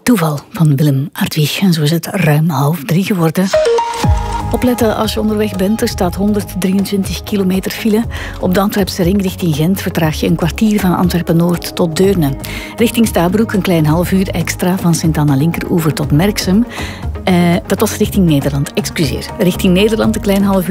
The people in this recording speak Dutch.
Toeval van Willem Artwich. En zo is het ruim 2:30 geworden. Opletten als je onderweg bent. Er staat 123 kilometer file. Op de Antwerpse ring richting Gent vertraag je een kwartier van Antwerpen-Noord tot Deurne. Richting Stabroek een klein half uur extra van Sint-Anna-Linkeroever tot Merksem. Dat was richting Nederland, excuseer. Richting Nederland een klein half uur